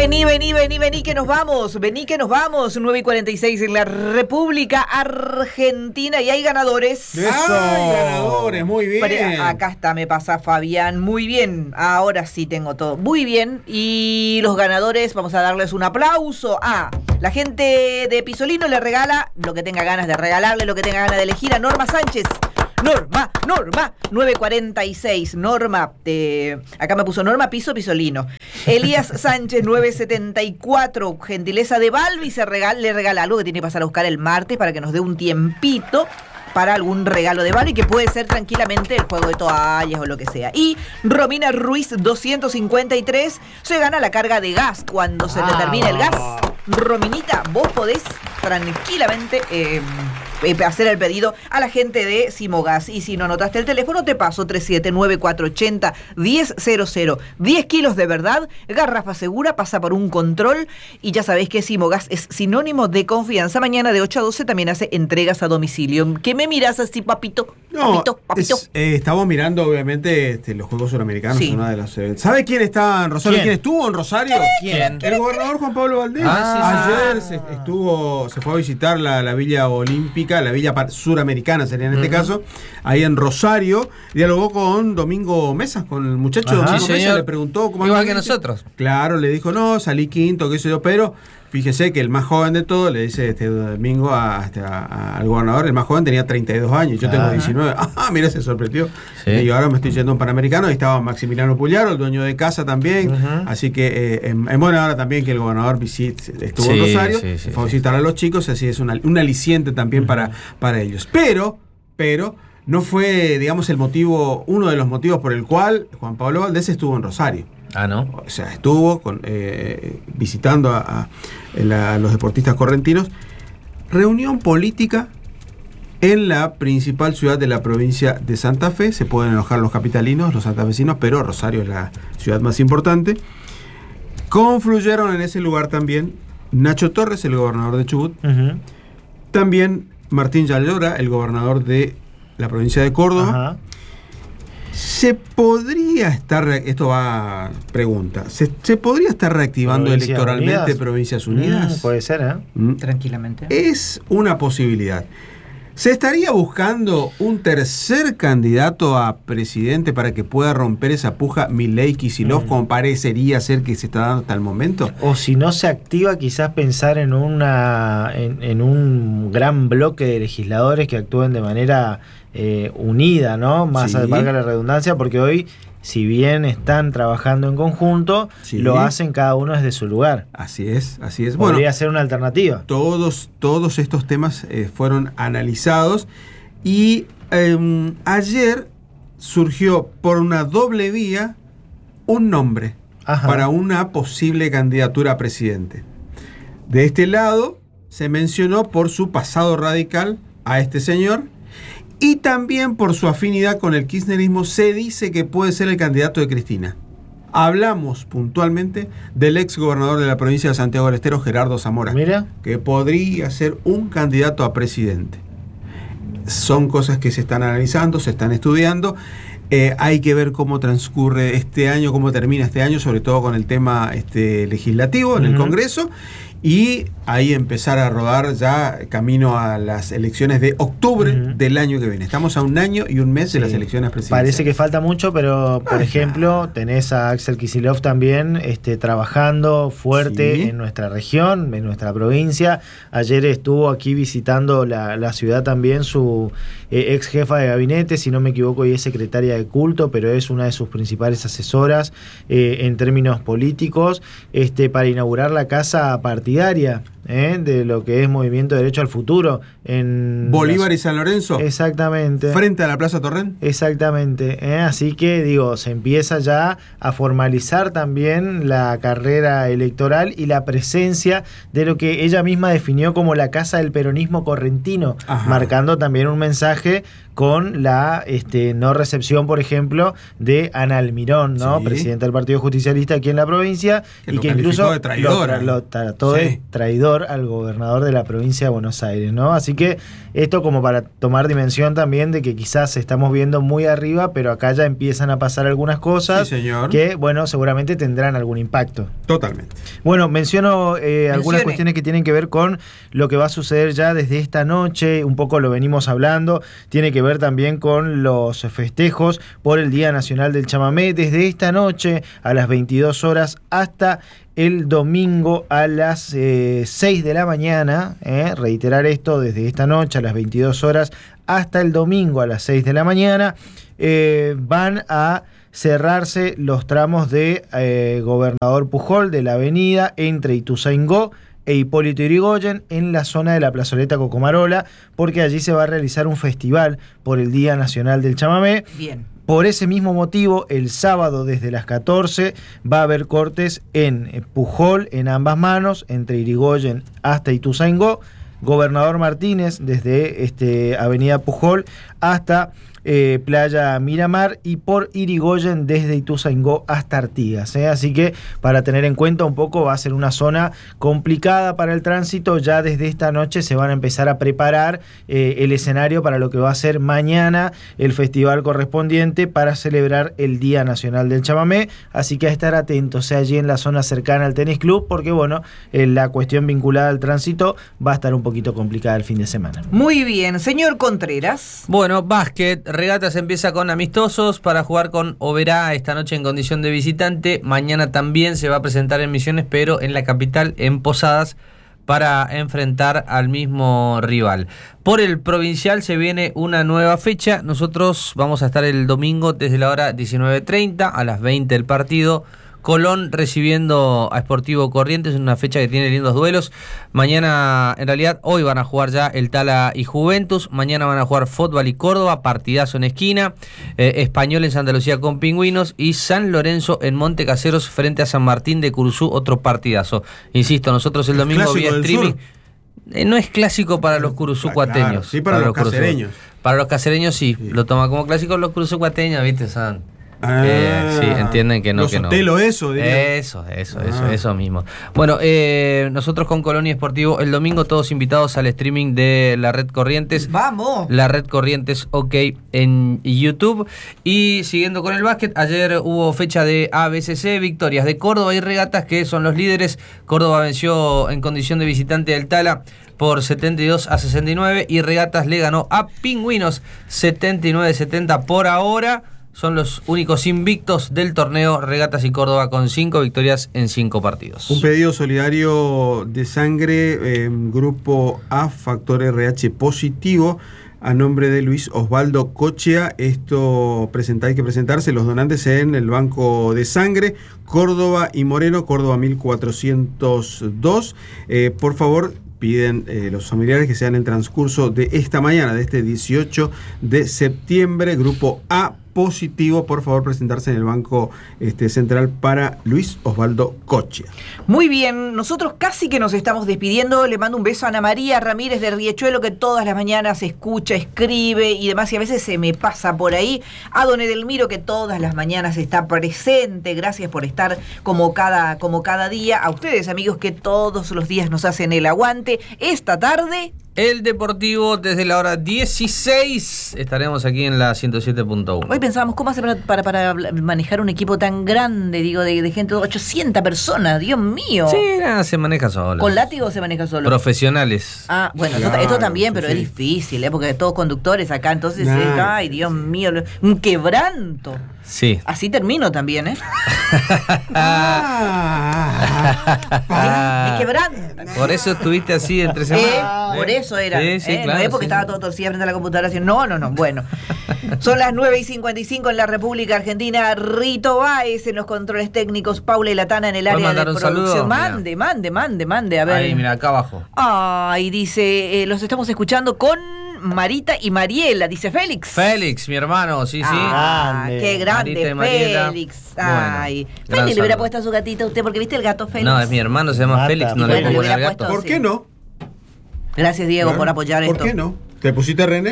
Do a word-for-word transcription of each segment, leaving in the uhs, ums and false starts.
Vení, vení, vení, vení, que nos vamos. Vení, que nos vamos. nueve y cuarenta y seis en la República Argentina. Y hay ganadores. ¡Eso! ¡Ay, ganadores! Muy bien. Pero acá está, me pasa Fabián. Muy bien. Ahora sí tengo todo. Muy bien. Y los ganadores, vamos a darles un aplauso a la gente de Pisolino. Le regala lo que tenga ganas de regalarle, lo que tenga ganas de elegir a Norma Sánchez. Norma, Norma, nueve cuarenta y seis, Norma, eh, acá me puso Norma Piso Pisolino. Elías Sánchez, nueve setenta y cuatro, gentileza de Balbi, se regala, le regala algo que tiene que pasar a buscar el martes para que nos dé un tiempito para algún regalo de Balbi, que puede ser tranquilamente el juego de toallas o lo que sea. Y Romina Ruiz, doscientos cincuenta y tres, se gana la carga de gas cuando se le termine el gas. Rominita, vos podés tranquilamente eh, hacer el pedido a la gente de Simogas. Y si no anotaste el teléfono, te paso tres siete nueve cuatro ocho cero, diez cero cero. diez kilos de verdad, garrafa segura, pasa por un control. Y ya sabéis que Simogas es sinónimo de confianza. Mañana de ocho a doce también hace entregas a domicilio. ¿Qué me mirás así, papito? No, papito, papito. Es, eh, estamos mirando, obviamente, este, los Juegos Suramericanos. Sí. Una de las, eh, ¿sabe quién está en Rosario? ¿Quién? ¿Quién estuvo en Rosario? ¿Quién? El gobernador Juan Pablo Valdés. Ah, sí, Ayer sí. se, estuvo, se fue a visitar la, la Villa Olímpica, la Villa Suramericana sería en este uh-huh. caso, ahí en Rosario. Dialogó con Domingo Mesas, con el muchacho. Ajá. Domingo Sí, Mesas, señor. le preguntó cómo Igual andaba. que nosotros. Claro, le dijo, no, salí quinto, qué sé yo, pero fíjese que el más joven de todos, le dice este domingo a, a, a, al gobernador, el más joven tenía treinta y dos años, yo tengo Ajá. diecinueve. Ah, mira, se sorprendió. Sí. Y ahora me estoy yendo a un Panamericano, y estaba Maximiliano Puyaro, el dueño de casa también. Uh-huh. Así que eh, en, en buena hora también que el gobernador visit, estuvo Sí, en Rosario, sí, sí, fue a sí. visitar a los chicos, así es una, un aliciente también uh-huh. para, para ellos. Pero, pero, no fue, digamos, el motivo, uno de los motivos por el cual Juan Pablo Valdés estuvo en Rosario. Ah, ¿no? O sea, estuvo con, eh, visitando a, a, la, a los deportistas correntinos. Reunión política en la principal ciudad de la provincia de Santa Fe. Se pueden enojar los capitalinos, los santafesinos, pero Rosario es la ciudad más importante. Confluyeron en ese lugar también Nacho Torres, el gobernador de Chubut. Uh-huh. También Martín Yallora, el gobernador de la provincia de Córdoba. Ajá. ¿Se podría estar, esto va a pregunta, ¿se, ¿se podría estar reactivando Provincias electoralmente Unidas? Provincias Unidas? Mm, puede ser, ¿eh? Mm. Tranquilamente. Es una posibilidad. ¿Se estaría buscando un tercer candidato a presidente para que pueda romper esa puja Milei-Kicillof, mm. como parecería ser que se está dando hasta el momento? O si no se activa, quizás pensar en una en, en un gran bloque de legisladores que actúen de manera eh, unida, ¿no? Más Sí. a, valga la redundancia, porque hoy, si bien están trabajando en conjunto, Sí. lo hacen cada uno desde su lugar. Así es, así es. Podría Bueno, ser una alternativa. todos, todos estos temas eh, fueron analizados y eh, ayer surgió por una doble vía un nombre Ajá. para una posible candidatura a presidente. De este lado se mencionó por su pasado radical a este señor y también por su afinidad con el kirchnerismo. Se dice que puede ser el candidato de Cristina. Hablamos puntualmente del ex gobernador de la provincia de Santiago del Estero, Gerardo Zamora, Mira. que podría ser un candidato a presidente. Son cosas que se están analizando, se están estudiando. Eh, hay que ver cómo transcurre este año, cómo termina este año, sobre todo con el tema este, legislativo en Uh-huh. el Congreso. Y ahí empezar a rodar ya camino a las elecciones de octubre Uh-huh. del año que viene. Estamos a un año y un mes Sí. de las elecciones presidenciales. Parece que falta mucho, pero por Ah, ejemplo, tenés a Axel Kicillof también este, trabajando fuerte Sí. en nuestra región, en nuestra provincia. Ayer estuvo aquí visitando la, la ciudad también su eh, ex jefa de gabinete, si no me equivoco, y es secretaria de culto, pero es una de sus principales asesoras eh, en términos políticos, este, para inaugurar la casa partidaria eh, de lo que es Movimiento de Derecho al Futuro en Bolívar la- y San Lorenzo, Exactamente. frente a la Plaza Torrent. Exactamente, ¿eh? Así que digo, se empieza ya a formalizar también la carrera electoral y la presencia de lo que ella misma definió como la casa del peronismo correntino, Ajá. marcando también un mensaje con la este, no recepción, por ejemplo, de Ana Almirón, ¿no? Sí. Presidenta del Partido Justicialista aquí en la provincia, Que y lo que calificó incluso de traidora. lo, tra- lo trató Sí. de traidora. superior al gobernador de la provincia de Buenos Aires, ¿no? Así que esto como para tomar dimensión también de que quizás estamos viendo muy arriba, pero acá ya empiezan a pasar algunas cosas Sí, señor. que, bueno, seguramente tendrán algún impacto. Totalmente. Bueno, menciono eh, algunas Mencione. cuestiones que tienen que ver con lo que va a suceder ya desde esta noche, un poco lo venimos hablando, tiene que ver también con los festejos por el Día Nacional del Chamamé, desde esta noche a las veintidós horas hasta el domingo a las eh, seis de la mañana, eh, reiterar esto, desde esta noche a las veintidós horas hasta el domingo a las seis de la mañana, eh, van a cerrarse los tramos de eh, Gobernador Pujol, de la avenida entre Ituzaingó e Hipólito Yrigoyen en la zona de la plazoleta Cocomarola, porque allí se va a realizar un festival por el Día Nacional del Chamamé. Bien. Por ese mismo motivo, el sábado desde las catorce va a haber cortes en Pujol, en ambas manos, entre Irigoyen hasta Ituzaingó, Gobernador Martínez desde este, Avenida Pujol hasta eh, Playa Miramar, y por Irigoyen desde Ituzaingó hasta Artigas, ¿eh? Así que para tener en cuenta un poco, va a ser una zona complicada para el tránsito. Ya desde esta noche se van a empezar a preparar eh, el escenario para lo que va a ser mañana el festival correspondiente para celebrar el Día Nacional del Chamamé, así que a estar atentos, sea allí en la zona cercana al tenis club, porque bueno, eh, la cuestión vinculada al tránsito va a estar un poquito complicada el fin de semana. Muy bien, señor Contreras. Bueno, básquet, Regatas empieza con amistosos para jugar con Oberá esta noche en condición de visitante. Mañana también se va a presentar en Misiones, pero en la capital, en Posadas, para enfrentar al mismo rival. Por el provincial se viene una nueva fecha. Nosotros vamos a estar el domingo desde la hora diecinueve treinta a las veinte el partido. Colón recibiendo a Sportivo Corrientes en una fecha que tiene lindos duelos. Mañana, en realidad, hoy van a jugar ya el Tala y Juventus. Mañana van a jugar Fútbol y Córdoba, partidazo en esquina. Eh, Español en Santa Lucía con Pingüinos. Y San Lorenzo en Monte Caseros frente a San Martín de Curuzú, otro partidazo. Insisto, nosotros el domingo Clásico vía del streaming. sur. Eh, no es clásico para los curuzucuateños. Claro, sí, para los curuzú- casereños. Para los casereños sí, Sí. lo toma como clásico los curuzucuateños, ¿viste? San. Ah, Eh, sí, entienden que no, los que no. Sotelo, eso, diría. Eso, eso, eso, Ah. eso mismo. Bueno, eh, nosotros con Colonia Esportivo, el domingo todos invitados al streaming de la Red Corrientes. Vamos. La Red Corrientes OK en YouTube. Y siguiendo con el básquet, ayer hubo fecha de A B C C, victorias de Córdoba y Regatas, que son los líderes. Córdoba venció en condición de visitante del Tala por setenta y dos a sesenta y nueve y Regatas le ganó a Pingüinos setenta y nueve a setenta. Por ahora son los únicos invictos del torneo, Regatas y Córdoba, con cinco victorias en cinco partidos. Un pedido solidario de sangre, eh, Grupo A, Factor R H positivo, a nombre de Luis Osvaldo Cochea. Esto presenta, hay que presentarse los donantes en el Banco de Sangre, Córdoba y Moreno, Córdoba mil cuatrocientos dos. Eh, por favor, piden eh, los familiares que sean en el transcurso de esta mañana, de este dieciocho de septiembre. Grupo A positivo, por favor presentarse en el Banco este, Central para Luis Osvaldo Cochea. Muy bien, nosotros casi que nos estamos despidiendo. Le mando un beso a Ana María Ramírez de Riachuelo, que todas las mañanas escucha, escribe y demás, y a veces se me pasa por ahí. A don Edelmiro, que todas las mañanas está presente. Gracias por estar como cada, como cada día. A ustedes, amigos, que todos los días nos hacen el aguante. Esta tarde... El Deportivo desde la hora dieciséis. Estaremos aquí en la ciento siete punto uno. Hoy pensábamos cómo hacer para, para, para manejar un equipo tan grande, digo, de, de gente, ochocientas personas, Dios mío. Sí, nada, se maneja solo. ¿Con látigo se maneja solo? Profesionales. Ah, bueno, esto, Claro, esto también, pero sí. es difícil, ¿eh? Porque todos conductores acá, entonces, Nah, eh, ay, Dios mío, un quebranto. Sí. Así termino también, ¿eh? Ah, Me quebranto. Por eso estuviste así entre Eh, semana. por eso era. Sí, sí, eh, claro, no es porque sí, estaba sí. todo torcida frente a la computadora así. No, no, no. Bueno. Son las nueve y cincuenta y cinco en la República Argentina. Rito Báez en los controles técnicos. Paula y Latana en el ¿Puedo área de mandar un saludo? producción. Mirá. Mande, mande, mande, mande. A ver. Ahí, mira, acá abajo. Ay, dice, eh, los estamos escuchando con Marita y Mariela, dice Félix. Félix, mi hermano, sí, sí. Ah, Grande. qué grande, Marita y Mariela. Félix. Bueno, Ay, gran Félix le hubiera saludo. puesto a su gatita a usted, porque viste el gato Félix. No, es mi hermano, se llama Mata, Félix, no bueno, le le puedo hubiera poner gato. puesto- ¿Por qué no? Gracias, Diego, ¿Ah? por apoyar ¿Por esto. qué no? ¿Te pusiste René?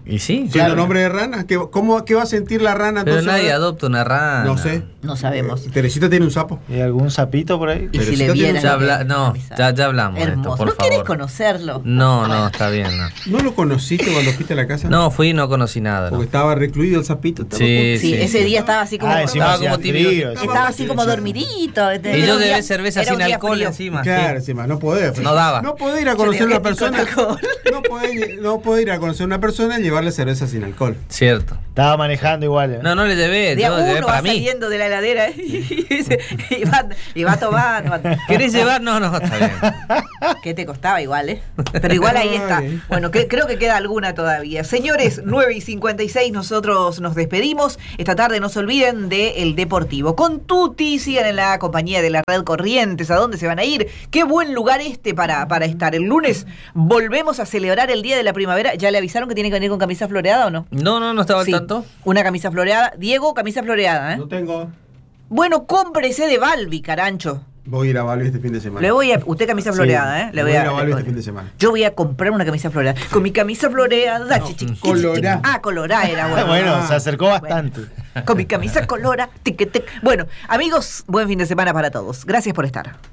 Y sí, Siendo Claro. nombre de rana. ¿Qué, cómo, ¿Qué va a sentir la rana? pero entonces, nadie ahora? adopta una rana. No sé. No sabemos. Eh, Teresita tiene un sapo. ¿Y algún sapito por ahí? Y Pero si si le no tiene- vieras Ya lo que habla- es no, la misa. ya, ya hablamos de esto, Hermoso. por ¿No querés favor. conocerlo? No, no, Bueno. está bien. No, ¿No lo conociste cuando fuiste a la casa? no fui y no conocí nada. Porque No. estaba recluido el sapito. estaba Sí, Sí, sí, ese sí. día estaba así como. Ah, encima Estaba hacía como tímido. frío, Estaba así como dormidito. este, Y era yo un de día- beber cerveza era un sin día alcohol frío. encima. Claro, sí. encima, no podés. No daba. No podés ir a Yo conocer digo a una que con persona. alcohol. No podés, no podés ir a conocer a una persona y llevarle cerveza sin alcohol. Cierto. Estaba manejando igual. ¿eh? No, no le llevé, Día yo le llevé uno para va mí. saliendo de la heladera y, se- y va, y va tomando. ¿Querés llevar? No, no, está bien. ¿Qué te costaba igual, eh? Pero igual ahí está. Ay. Bueno, que- creo que queda alguna todavía. Señores, nueve y cincuenta y seis, nosotros nos despedimos. Esta tarde no se olviden de El Deportivo. Con Tuti, sigan en la compañía de la Red Corrientes. ¿A dónde se van a ir? Qué buen lugar este para, para estar. El lunes volvemos a celebrar el Día de la Primavera. ¿Ya le avisaron que tiene que venir con camisa floreada o no? No, no, no estaba Sí, al tanto. una camisa floreada. Diego, camisa floreada, ¿eh? No tengo. Bueno, cómprese de Balbi, carancho. Voy a ir a Balbi este fin de semana. Le voy a. Usted camisa floreada, ¿eh? Le voy a ir a le Balbi voy- este fin de semana. Yo voy a comprar una camisa floreada. Con mi camisa floreada. No, chichi- colorá. Ah, colorá era bueno. Bueno, se acercó bastante. Con mi camisa colora. Tic, tic. Bueno, amigos, buen fin de semana para todos. Gracias por estar.